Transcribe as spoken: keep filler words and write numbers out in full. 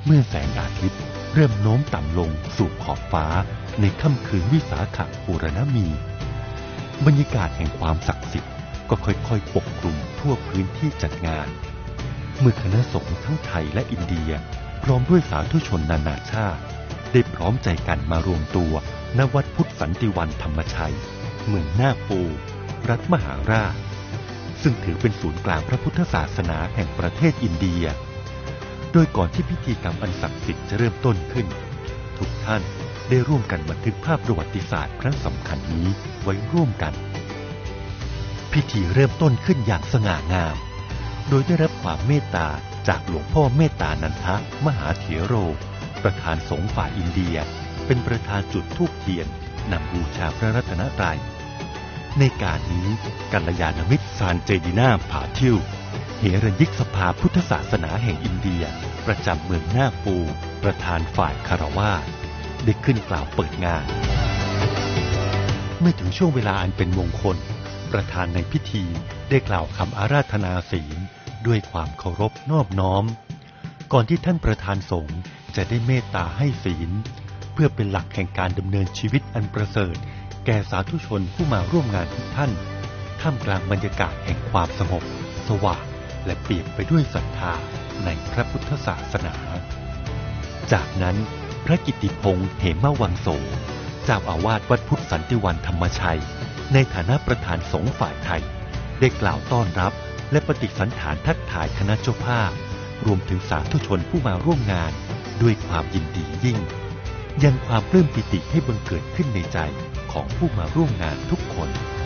เมื่อแสงอาทิตย์เริ่มโน้มต่ำลงสู่ขอบฟ้าในค่ำคืนวิสาขบูรณมีบรรยากาศแห่งความศักดิ์สิทธิ์ก็ค่อยๆปกคลุมทั่วพื้นที่จัดงานเมื่อคณะสงฆ์ทั้งไทยและอินเดียพร้อมด้วยสาธุชนนานาชาติได้พร้อมใจกันมารวมตัวณวัดพุทธสันติวันธรรมชัยเมืองนาปูรัฐมหาราชซึ่งถือเป็นศูนย์กลางพระพุทธศาสนาแห่งประเทศอินเดียโดยก่อนที่พิธีกรรมอันศักดิ์สิทธิ์จะเริ่มต้นขึ้นทุกท่านได้ร่วมกันบันทึกภาพประวัติศาสตร์ครั้งสำคัญนี้ไว้ร่วมกันพิธีเริ่มต้นขึ้นอย่างสง่างามโดยได้รับความเมตตาจากหลวงพ่อเมตตานันทะมหาเถโรประธานสงฆ์ฝ่ายอินเดียเป็นประธานจุดธูปเทียนนำบูชาพระรัตนตรัยในการนี้กัลยาณมิตรซานเจดีนาผาทิวเหรัญญิกสภาพุทธศาสนาแห่งอินเดียประจำเมืองนาปูประธานฝ่ายคารวาสได้ขึ้นกล่าวเปิดงานเมื่อถึงช่วงเวลาอันเป็นมงคลประธานในพิธีได้กล่าวคำอาราธนาศีลด้วยความเคารพนอบน้อมก่อนที่ท่านประธานสงฆ์จะได้เมตตาให้ศีลเพื่อเป็นหลักแห่งการดำเนินชีวิตอันประเสริฐแก่สาธุชนผู้มาร่วมงานทุกท่านท่ามกลางบรรยากาศแห่งความสงบสว่างและเปี่ยมไปด้วยศรัทธาในพระพุทธศาสนาจากนั้นพระกิตติพงษ์เหมวังโสเจ้าอาวาสวัดพุทธสันติวันธรรมชัยในฐานะประธานสงฆ์ฝ่ายไทยได้กล่าวต้อนรับและปฏิสันถานทักทายคณะเจ้าภาพรวมถึงสาธุชนผู้มาร่วมงานด้วยความยินดียิ่งยังความปลื้มปิติให้บังเกิดขึ้นในใจของผู้มาร่วมงานทุกคน